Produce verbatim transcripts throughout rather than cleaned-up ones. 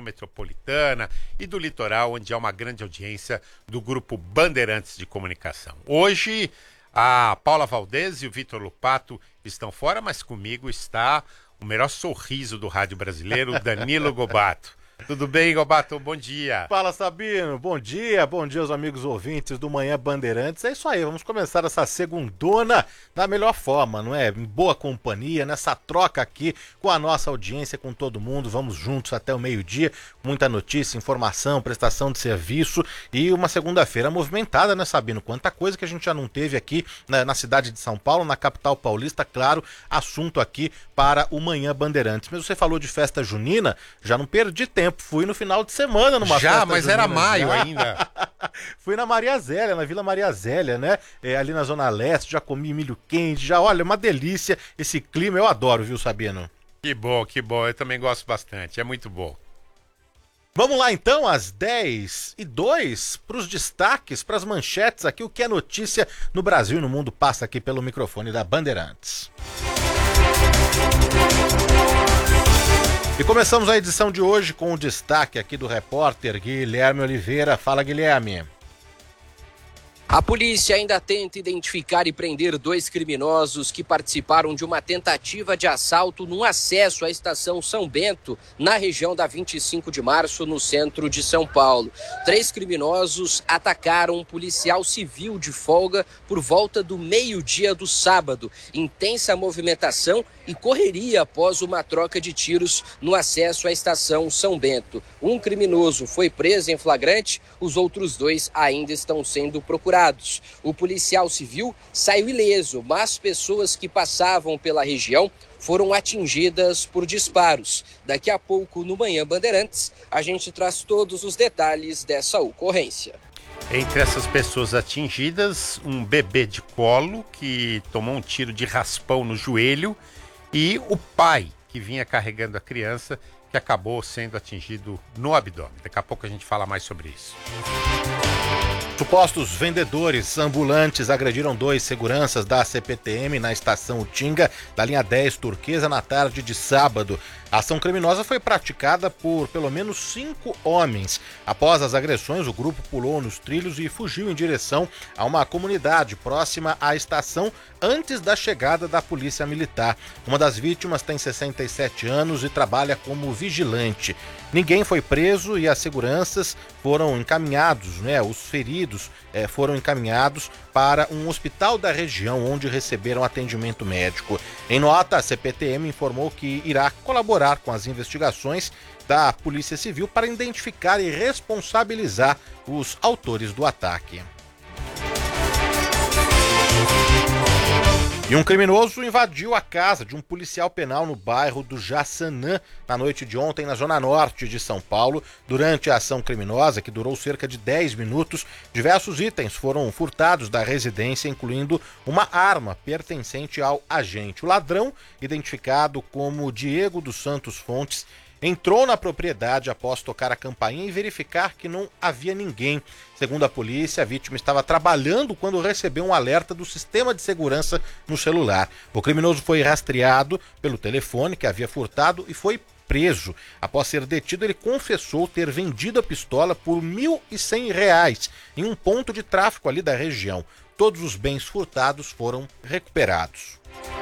metropolitana e do litoral, onde há uma grande audiência do Grupo Bandeirantes de Comunicação. Hoje, a Paula Valdez e o Vitor Lupato estão fora, mas comigo está o melhor sorriso do rádio brasileiro, o Danilo Gobato. Tudo bem, Gobato? Bom dia. Fala, Sabino. Bom dia. Bom dia aos amigos ouvintes do Manhã Bandeirantes. É isso aí, vamos começar essa segundona da melhor forma, não é? Em boa companhia, nessa troca aqui com a nossa audiência, com todo mundo. Vamos juntos até o meio-dia. Muita notícia, informação, prestação de serviço e uma segunda-feira movimentada, né, Sabino? Quanta coisa que a gente já não teve aqui na, na cidade de São Paulo, na capital paulista. Claro, assunto aqui para o Manhã Bandeirantes. Mas você falou de festa junina, já não perdi tempo. Fui no final de semana numa já, festa mas junina, era maio já. ainda. Fui na Maria Zélia, na Vila Maria Zélia, né? É, ali na Zona Leste, já comi milho quente, já, olha, uma delícia esse clima, eu adoro, viu, Sabino? Que bom, que bom, eu também gosto bastante, é muito bom. Vamos lá então, às dez e dois, para os destaques, para as manchetes aqui, o que é notícia no Brasil e no mundo passa aqui pelo microfone da Bandeirantes. E começamos a edição de hoje com o destaque aqui do repórter Guilherme Oliveira. Fala, Guilherme. A polícia ainda tenta identificar e prender dois criminosos que participaram de uma tentativa de assalto num acesso à estação São Bento, na região da vinte e cinco de março, no centro de São Paulo. Três criminosos atacaram um policial civil de folga por volta do meio-dia do sábado. Intensa movimentação e correria após uma troca de tiros no acesso à estação São Bento. Um criminoso foi preso em flagrante, os outros dois ainda estão sendo procurados. O policial civil saiu ileso, mas pessoas que passavam pela região foram atingidas por disparos. Daqui a pouco, no Manhã Bandeirantes, a gente traz todos os detalhes dessa ocorrência. Entre essas pessoas atingidas, um bebê de colo que tomou um tiro de raspão no joelho e o pai que vinha carregando a criança que acabou sendo atingido no abdômen. Daqui a pouco a gente fala mais sobre isso. Supostos vendedores ambulantes agrediram dois seguranças da C P T M na estação Utinga, da linha dez Turquesa, na tarde de sábado. A ação criminosa foi praticada por pelo menos cinco homens. Após as agressões, o grupo pulou nos trilhos e fugiu em direção a uma comunidade próxima à estação antes da chegada da polícia militar. Uma das vítimas tem sessenta e sete anos e trabalha como vigilante. Ninguém foi preso e as seguranças foram encaminhados, né? Os feridos eh, foram encaminhados para um hospital da região onde receberam atendimento médico. Em nota, a C P T M informou que irá colaborar com as investigações da Polícia Civil para identificar e responsabilizar os autores do ataque. E um criminoso invadiu a casa de um policial penal no bairro do Jaçanã na noite de ontem, na zona norte de São Paulo. Durante a ação criminosa, que durou cerca de dez minutos, diversos itens foram furtados da residência, incluindo uma arma pertencente ao agente. O ladrão, identificado como Diego dos Santos Fontes, entrou na propriedade após tocar a campainha e verificar que não havia ninguém. Segundo a polícia, a vítima estava trabalhando quando recebeu um alerta do sistema de segurança no celular. O criminoso foi rastreado pelo telefone que havia furtado e foi preso. Após ser detido, ele confessou ter vendido a pistola por mil e cem reais em um ponto de tráfico ali da região. Todos os bens furtados foram recuperados.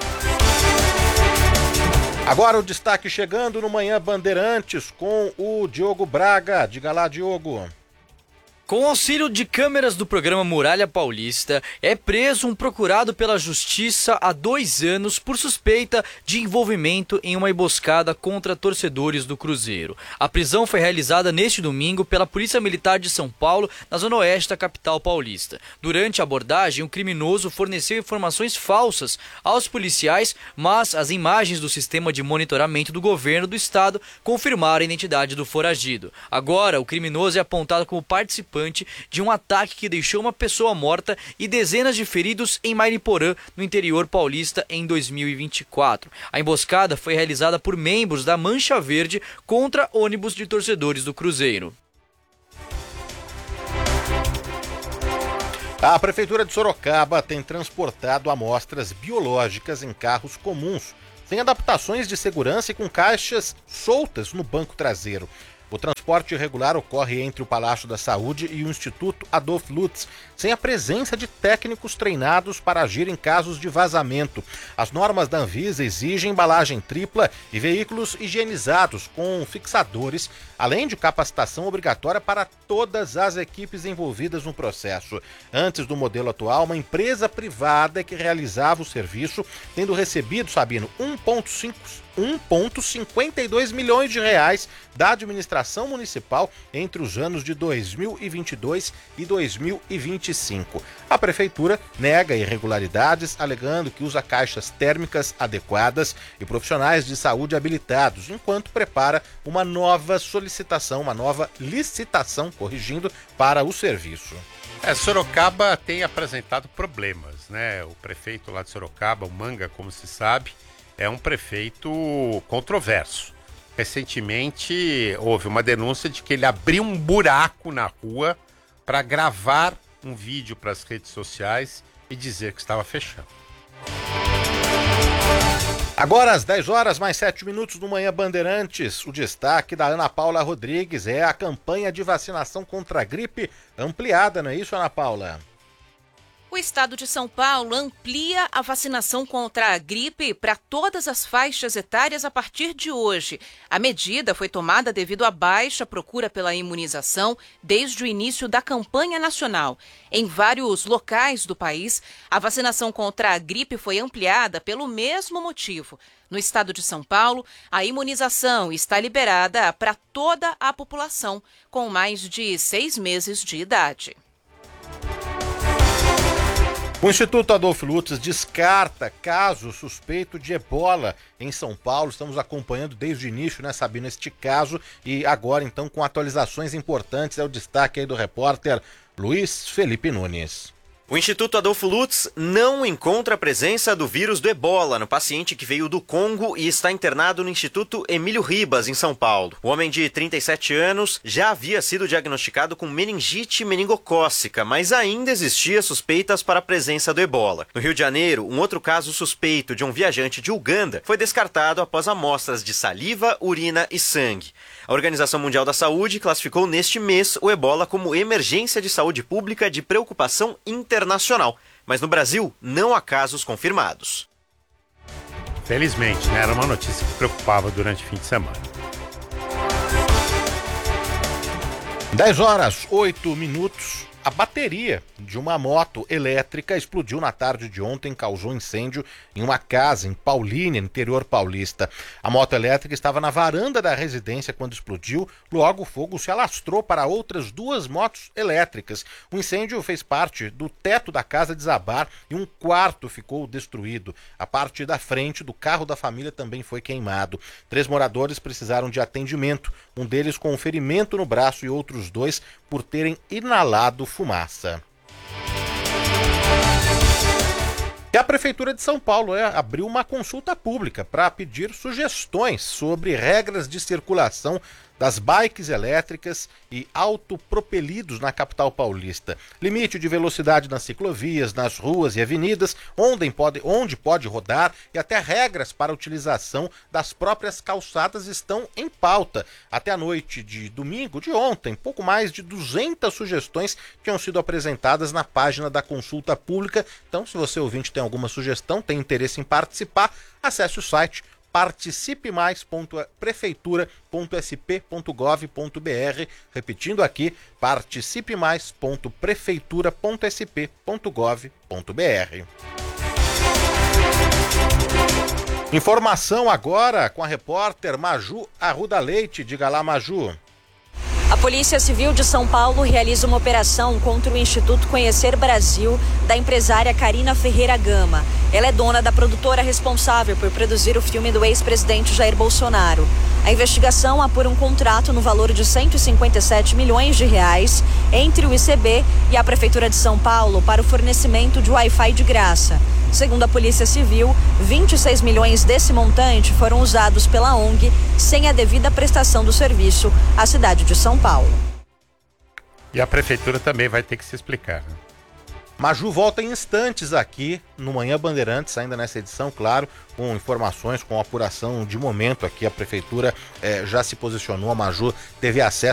Agora o destaque chegando no Manhã Bandeirantes com o Diogo Braga. Diga lá, Diogo. Com auxílio de câmeras do programa Muralha Paulista, é preso um procurado pela Justiça há dois anos por suspeita de envolvimento em uma emboscada contra torcedores do Cruzeiro. A prisão foi realizada neste domingo pela Polícia Militar de São Paulo, na zona oeste da capital paulista. Durante a abordagem, o criminoso forneceu informações falsas aos policiais, mas as imagens do sistema de monitoramento do governo do estado confirmaram a identidade do foragido. Agora, o criminoso é apontado como participante de um ataque que deixou uma pessoa morta e dezenas de feridos em Mariporã, no interior paulista, em dois mil e vinte e quatro. A emboscada foi realizada por membros da Mancha Verde contra ônibus de torcedores do Cruzeiro. A Prefeitura de Sorocaba tem transportado amostras biológicas em carros comuns, sem adaptações de segurança e com caixas soltas no banco traseiro. O transporte transporte irregular ocorre entre o Palácio da Saúde e o Instituto Adolf Lutz, sem a presença de técnicos treinados para agir em casos de vazamento. As normas da Anvisa exigem embalagem tripla e veículos higienizados com fixadores, além de capacitação obrigatória para todas as equipes envolvidas no processo. Antes do modelo atual, uma empresa privada que realizava o serviço, tendo recebido, Sabino, um vírgula cinquenta e dois milhões de reais da administração municipal entre os anos de dois mil e vinte e dois e dois mil e vinte e cinco. A prefeitura nega irregularidades, alegando que usa caixas térmicas adequadas e profissionais de saúde habilitados, enquanto prepara uma nova solicitação, uma nova licitação, corrigindo, para o serviço. É, Sorocaba tem apresentado problemas, né? O prefeito lá de Sorocaba, o Manga, como se sabe, é um prefeito controverso. Recentemente houve uma denúncia de que ele abriu um buraco na rua para gravar um vídeo para as redes sociais e dizer que estava fechando. Agora às dez horas, mais sete minutos do Manhã Bandeirantes. O destaque da Ana Paula Rodrigues é a campanha de vacinação contra a gripe ampliada, não é isso, Ana Paula? O estado de São Paulo amplia a vacinação contra a gripe para todas as faixas etárias a partir de hoje. A medida foi tomada devido à baixa procura pela imunização desde o início da campanha nacional. Em vários locais do país, a vacinação contra a gripe foi ampliada pelo mesmo motivo. No estado de São Paulo, a imunização está liberada para toda a população com mais de seis meses de idade. O Instituto Adolf Lutz descarta caso suspeito de ebola em São Paulo. Estamos acompanhando desde o início, né, Sabino, este caso, e agora então com atualizações importantes. É o destaque aí do repórter Luiz Felipe Nunes. O Instituto Adolf Lutz não encontra a presença do vírus do ebola no paciente que veio do Congo e está internado no Instituto Emílio Ribas, em São Paulo. O homem de trinta e sete anos já havia sido diagnosticado com meningite meningocócica, mas ainda existia suspeitas para a presença do ebola. No Rio de Janeiro, um outro caso suspeito de um viajante de Uganda foi descartado após amostras de saliva, urina e sangue. A Organização Mundial da Saúde classificou neste mês o ebola como emergência de saúde pública de preocupação internacional, mas no Brasil não há casos confirmados. Felizmente, né? Era uma notícia que preocupava durante o fim de semana. dez horas, oito minutos. A bateria de uma moto elétrica explodiu na tarde de ontem e causou incêndio em uma casa em Paulínia, interior paulista. A moto elétrica estava na varanda da residência quando explodiu. Logo, o fogo se alastrou para outras duas motos elétricas. O incêndio fez parte do teto da casa desabar e um quarto ficou destruído. A parte da frente do carro da família também foi queimado. Três moradores precisaram de atendimento, um deles com um ferimento no braço e outros dois por terem inalado fumaça. E a Prefeitura de São Paulo é, abriu uma consulta pública para pedir sugestões sobre regras de circulação das bikes elétricas e autopropelidos na capital paulista. Limite de velocidade nas ciclovias, nas ruas e avenidas, onde pode, onde pode rodar e até regras para a utilização das próprias calçadas estão em pauta. Até a noite de domingo de ontem, pouco mais de duzentas sugestões tinham sido apresentadas na página da consulta pública. Então, se você ouvinte tem alguma sugestão, tem interesse em participar, acesse o site participe mais ponto prefeitura ponto s p ponto gov ponto b r, repetindo aqui, participe mais ponto prefeitura ponto s p ponto gov ponto b r. Informação agora com a repórter Maju Arruda Leite. Diga lá, Maju. A Polícia Civil de São Paulo realiza uma operação contra o Instituto Conhecer Brasil da empresária Karina Ferreira Gama. Ela é dona da produtora responsável por produzir o filme do ex-presidente Jair Bolsonaro. A investigação apura um contrato no valor de cento e cinquenta e sete milhões de reais entre o I C B e a Prefeitura de São Paulo para o fornecimento de Wi-Fi de graça. Segundo a Polícia Civil, vinte e seis milhões desse montante foram usados pela O N G sem a devida prestação do serviço à cidade de São Paulo. E a Prefeitura também vai ter que se explicar, né? Maju volta em instantes aqui no Manhã Bandeirantes, ainda nessa edição, claro, com informações, com apuração de momento aqui. A Prefeitura eh, já se posicionou, a Maju teve acesso